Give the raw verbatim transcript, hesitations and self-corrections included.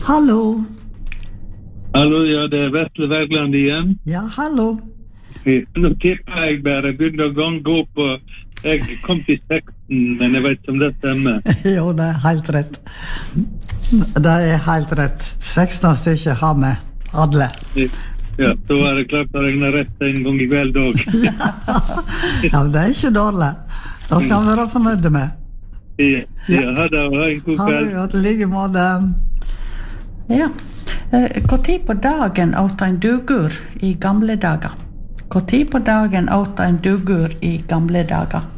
Hallo. Hallo, ja, det er Vetle Wergeland igjen. Ja, hallo. Nå tipper jeg bare begynner å gange opp, og jeg kom til seksten, men jeg vet ikke om det stemmer. Jo, det er helt rett. Det er helt rett. seksten stykker har vi alle. Ja, så var det klart å regne rett en gang i kveld også. Ja, men det er ikke dårlig. Det skal vi være fornøyde med. Ja, ja, ha det, ha en god Ha det kveld. godt, i like måte. Ja. Hvor tid på dagen åt en dugur i gamle dager? Hvor tid på dagen åt en dugur i gamle dager?